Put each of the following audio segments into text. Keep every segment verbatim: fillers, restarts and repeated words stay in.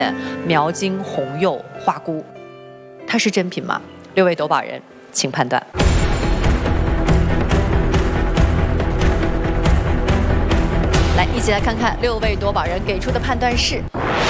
描金红釉花菇，它是真品吗？六位夺宝人，请判断。来，一起来看看六位夺宝人给出的判断是，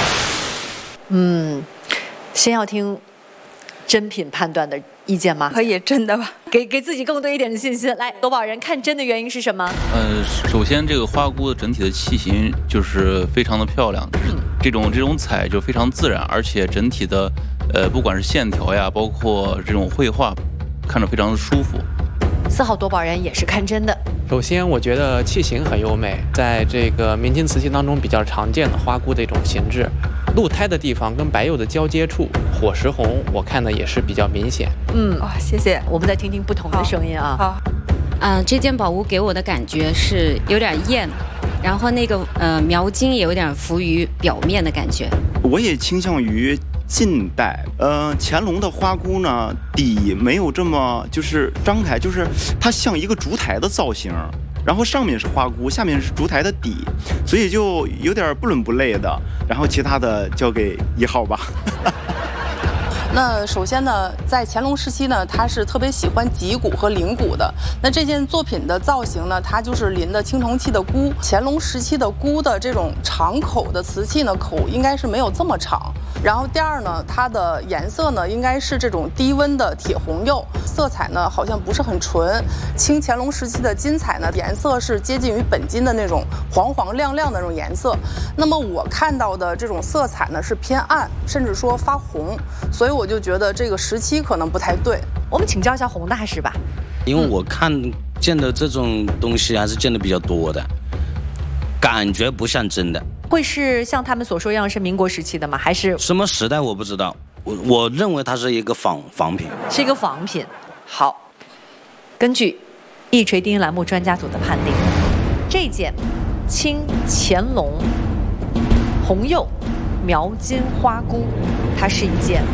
嗯，先要听真品判断的意见吗？ 可以，真的吧？ 给给自己更多一点的信心。来，夺宝人看真的原因是什么？ 呃，首先这个花菇的整体的器型就是非常的漂亮，就是这种这种彩就非常自然，而且整体的呃不管是线条呀，包括这种绘画，看着非常的舒服。 四号夺宝人也是看真的。 首先，我觉得器型很优美，在这个明清瓷器当中比较常见的花菇的一种形制，露胎的地方跟白釉的交接处，火石红，我看的也是比较明显。 嗯， 哇、哦，谢谢。 我们再听听不同的声音啊。 好， 啊、呃，这件宝物给我的感觉是有点艳，然后那个呃描金也有点浮于表面的感觉。 我也倾向于近代，呃，乾隆的花菇呢，底没有这么就是张开，就是它像一个烛台的造型，然后上面是花菇，下面是烛台的底，所以就有点不伦不类的。然后其他的交给一号吧。 那首先呢，在乾隆时期呢，他是特别喜欢脊骨和鳞骨的。那这件作品的造型呢，它就是临的青铜器的菇。乾隆时期的菇的这种长口的瓷器呢，口应该是没有这么长。然后第二呢，它的颜色呢，应该是这种低温的铁红釉，色彩呢好像不是很纯。清乾隆时期的金彩呢，颜色是接近于本金的那种黄黄亮亮的那种颜色。那么我看到的这种色彩呢是偏暗，甚至说发红，所以我就觉得这个时期可能不太对。 我们请教一下洪大师吧， 因为我看见的这种东西还是见的比较多的，感觉不像真的。 会是像他们所说一样是民国时期的吗？还是什么时代我不知道，我我认为它是一个仿仿品， 是一个仿品。好，根据一锤定音栏目专家组的判定，这件清乾隆红釉描金花菇，它是一件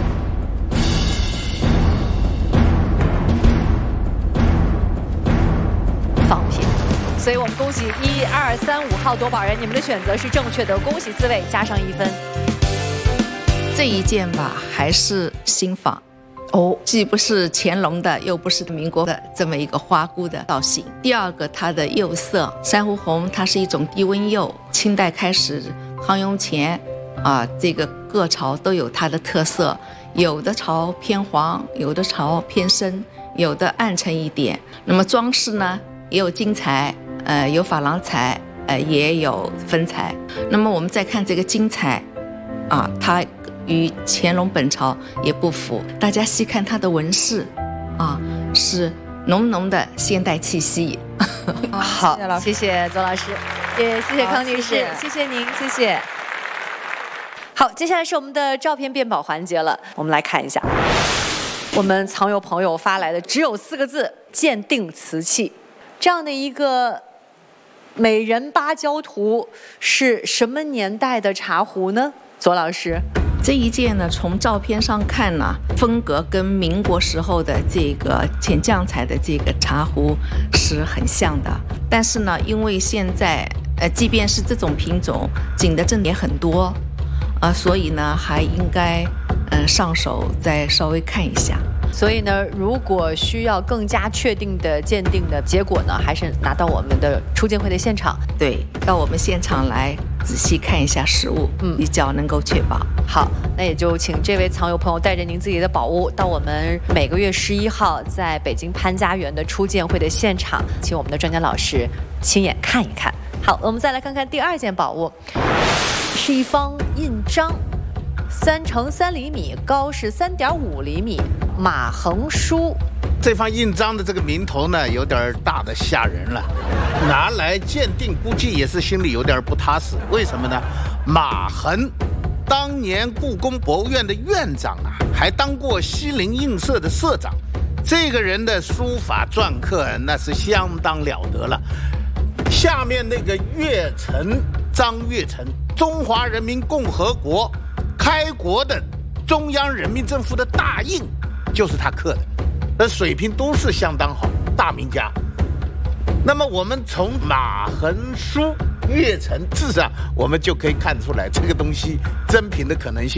仿品。所以我们恭喜一二三五号夺宝人，你们的选择是正确的，恭喜四位，加上一分。 这一件吧，还是新仿哦，既不是乾隆的，又不是民国的这么一个花菇的造型。第二个，它的釉色，珊瑚红，它是一种低温釉，清代开始，康雍乾啊，这个各朝都有它的特色，有的朝偏黄，有的朝偏深，有的暗沉一点。那么装饰呢，也有金彩，呃，有珐琅彩，呃，也有粉彩。那么我们再看这个金彩，啊，它与乾隆本朝也不符。大家细看它的纹饰，啊，是浓浓的现代气息。 好，谢谢左老师，也谢谢康女士， 谢谢谢谢您，谢谢。好，接下来是我们的照片辨宝环节了，我们来看一下，我们藏友朋友发来的只有四个字：鉴定瓷器。这样的一个美人芭蕉图是什么年代的茶壶呢？左老师， 这一件呢，从照片上看呢，风格跟民国时候的这个浅酱彩的这个茶壶是很像的。但是呢，因为现在呃，即便是这种品种，景的正也很多，啊、呃，所以呢，还应该呃上手再稍微看一下。 所以呢，如果需要更加确定的鉴定的结果呢，还是拿到我们的初鉴会的现场， 对，到我们现场来仔细看一下实物，嗯，比较能够确保。 好，那也就请这位藏友朋友带着您自己的宝物到我们每个月十一号在北京潘家园的初鉴会的现场，请我们的专家老师亲眼看一看。好，我们再来看看第二件宝物，是一方印章，三乘三厘米，高是三点五厘米，马横书。 这方印章的这个名头呢，有点大的吓人了，拿来鉴定估计也是心里有点不踏实。为什么呢？马衡当年故宫博物院的院长啊，还当过西泠印社的社长，这个人的书法篆刻那是相当了得了。下面那个岳成，张岳成，中华人民共和国开国的中央人民政府的大印，就是他刻的，那水平都是相当好，大名家。那么我们从马衡书跃层，至少我们就可以看出来这个东西真品的可能性。